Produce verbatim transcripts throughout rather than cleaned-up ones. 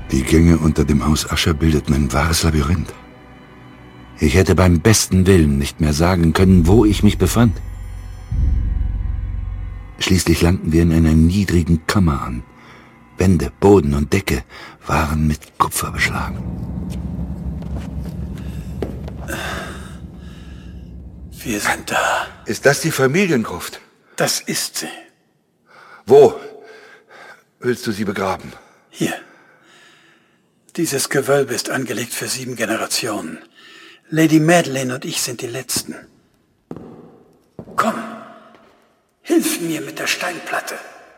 Die Gänge unter dem Haus Usher bildeten ein wahres Labyrinth. Ich hätte beim besten Willen nicht mehr sagen können, wo ich mich befand. Schließlich langten wir in einer niedrigen Kammer an. Wände, Boden und Decke waren mit Kupfer beschlagen. Wir sind da. Ist das die Familiengruft? Das ist sie. Wo willst du sie begraben? Hier. Dieses Gewölbe ist angelegt für sieben Generationen. Lady Madeline und ich sind die Letzten. Komm, hilf mir mit der Steinplatte.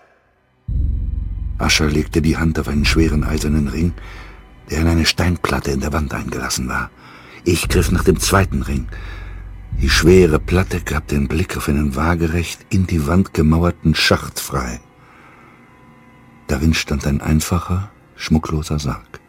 Usher legte die Hand auf einen schweren eisernen Ring, der in eine Steinplatte in der Wand eingelassen war. Ich griff nach dem zweiten Ring. Die schwere Platte gab den Blick auf einen waagerecht in die Wand gemauerten Schacht frei. Darin stand ein einfacher, schmuckloser Sarg.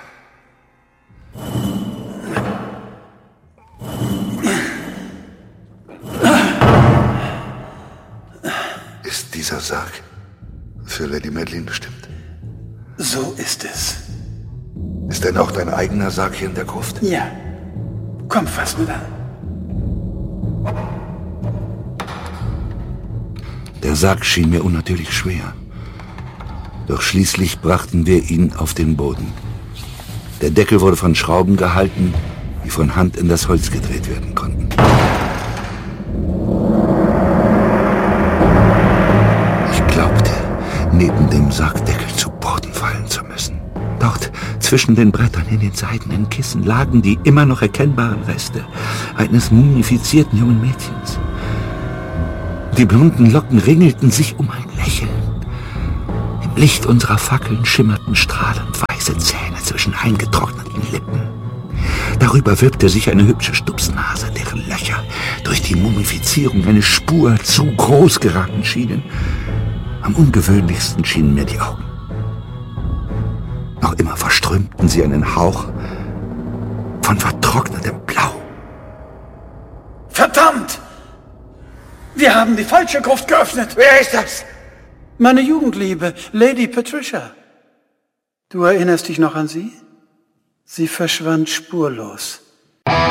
Ist dieser Sarg für Lady Madeline bestimmt? So ist es. Ist denn auch dein eigener Sarg hier in der Gruft? Ja. Komm, fass mit an. Der Sarg schien mir unnatürlich schwer. Doch schließlich brachten wir ihn auf den Boden. Der Deckel wurde von Schrauben gehalten, die von Hand in das Holz gedreht werden konnten. Ich glaubte, neben dem Sargdeckel zu Boden fallen zu müssen. Dort, zwischen den Brettern in den seidenen Kissen, lagen die immer noch erkennbaren Reste eines mumifizierten jungen Mädchens. Die blonden Locken ringelten sich um ein Lächeln. Im Licht unserer Fackeln schimmerten strahlend weiße Zähne zwischen eingetrockneten Lippen. Darüber wirbte sich eine hübsche Stupsnase, deren Löcher durch die Mumifizierung eine Spur zu groß geraten schienen. Am ungewöhnlichsten schienen mir die Augen. Noch immer verströmten sie einen Hauch von vertrocknetem Blau. Verdammt! Wir haben die falsche Gruft geöffnet. Wer ist das? Meine Jugendliebe, Lady Patricia. Du erinnerst dich noch an sie? Sie verschwand spurlos.